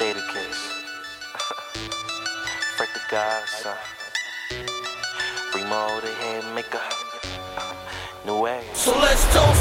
Jadakiss, Fred the Godson, Remo the Head Maker, New Wave. So let's toast.